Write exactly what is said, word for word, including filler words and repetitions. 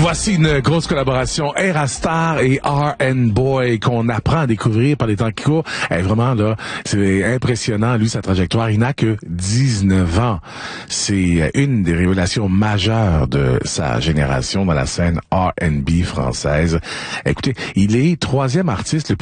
Voici une grosse collaboration Erastar et R and Boy qu'on apprend à découvrir par les temps qui courent. Eh, vraiment, là, c'est impressionnant, lui, sa trajectoire. Il n'a que dix-neuf ans. C'est une des révélations majeures de sa génération dans la scène R and B française. Écoutez, il est troisième artiste le plus